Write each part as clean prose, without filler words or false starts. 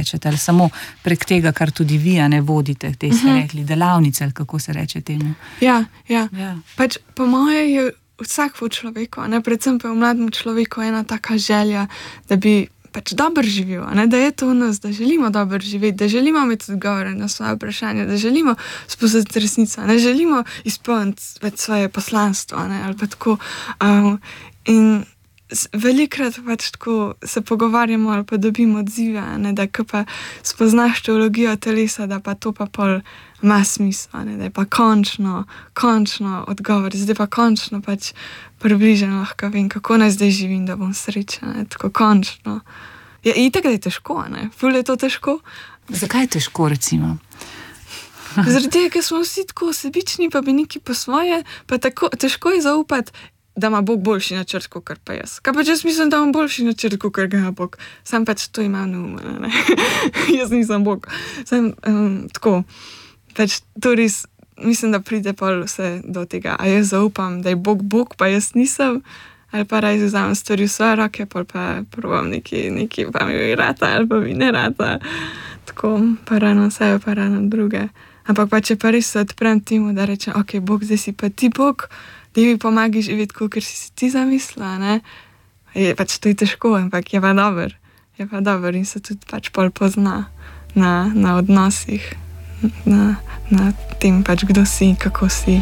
rečete, ali samo prek tega, kar tudi vi, a ne vodite, te ste rekli, delavnice, ali kako se reče temu. Ja. Pač po moje je vsak v človeku, ne, predvsem pa v mladem človeku ena taka želja, da bi pač dobro živel, ne, da je to v nas, da želimo dobro živeti, da želimo imeti odgovore na svoje vprašanje, da želimo spoznati resnico, ne želimo izpolniti svoje poslanstvo, ne, ali pa tako. In velikrat pač tako se pogovarjamo ali pa dobimo odzive, ne, da ko pa spoznaš teologijo telesa, da pa to pa pol ima smisel, ne, da je pa končno odgovor, zdaj pa končno pač približeno lahko vem, kako naj zdaj živim, da bom srečna, ne, tako končno. Ja, itak, da je težko, ne, ful je to težko. Zakaj je težko, recimo? Zaradi tega, ker smo vsi tako sebični, pa bi neki po svoje, pa tako težko je zaupati, da ima Bog boljši načrt, kot pa jaz. Kaj pa jaz mislim, da imam boljši načrt, kot ga ima Bog. Sam pač to imam na umu, ne. Jaz nisem Bog. Sam tako, pač to res, mislim, da pride pol vse do tega, a jaz zaupam, da je Bog Bog, pa jaz nisem, ali pa raje vzamem stvari v svoje roke, pol pa probam neki pa mi rata, ali pa mi ne rata. Tako, pa rano sebe, pa rano druge. Ampak pa če pa res se odprem temu, da rečem, ok, Bog, zdaj si pa ti Bog, da mi pomagi živeti, kot si ti zamislila, ne? Je, pač to je težko, ampak je pa dober in se tudi pač pol pozna na odnosih, na tem pač, kdo si, kako si.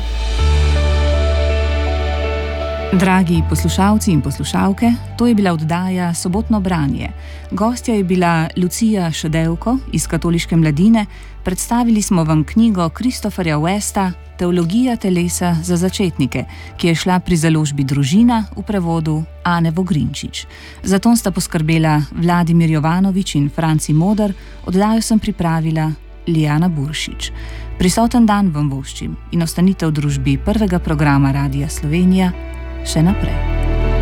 Dragi poslušalci in poslušalke, to je bila oddaja Sobotno branje. Gostja je bila Lucija Šedevko iz Katoliške mladine. Predstavili smo vam knjigo Christopherja Westa Teologija telesa za začetnike, ki je šla pri založbi Družina v prevodu Ane Vogrinčič. Za to sta poskrbela Vladimir Jovanovič in Franci Moder, oddajo sem pripravila Lijana Buršič. Prisoten dan vam voščim in ostanite v družbi prvega programa Radia Slovenija še naprej.